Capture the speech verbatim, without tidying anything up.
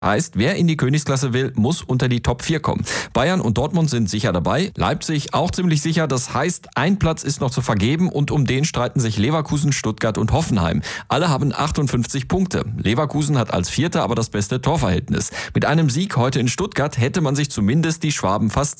Heißt, wer in die Königsklasse will, muss unter die Top vier kommen. Bayern und Dortmund sind sicher dabei, Leipzig auch ziemlich sicher. Das heißt, ein Platz ist noch zu vergeben und um den streiten sich Leverkusen, Stuttgart und Hoffenheim. Alle haben achtundfünfzig Punkte. Leverkusen hat als Vierter aber das beste Torverhältnis. Mit einem Sieg heute in Stuttgart hätte man sich zumindest die Schwaben fast